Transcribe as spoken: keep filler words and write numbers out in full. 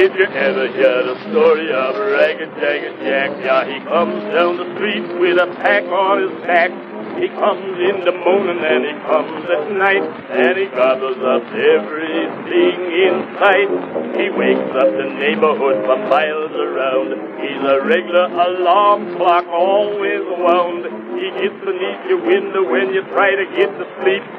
Did you ever hear the story of Ragged Jagged Jack? Yeah, he comes down the street with a pack on his back. He comes in the morning and he comes at night, and he gobbles up everything in sight. He wakes up the neighborhood for miles around. He's a regular alarm clock, always wound. He gets beneath your window when you try to get to sleep.